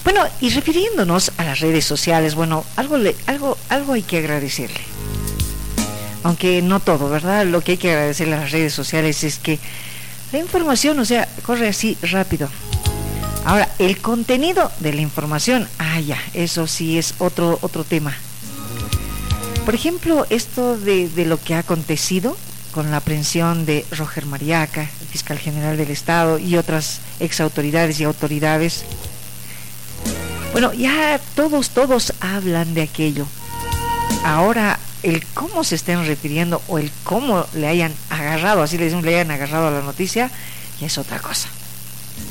Bueno, y refiriéndonos a las redes sociales, bueno, algo hay que agradecerle. Aunque no todo, ¿verdad? Lo que hay que agradecerle a las redes sociales es que la información, o sea, corre así rápido. Ahora, el contenido de la información, ya, eso sí es otro tema. Por ejemplo, esto de lo que ha acontecido con la aprehensión de Roger Mariaca, el fiscal general del Estado, y otras exautoridades y autoridades. Bueno, ya todos hablan de aquello. Ahora, el cómo se estén refiriendo o el cómo le hayan agarrado, así le decimos, le hayan agarrado a la noticia, ya es otra cosa.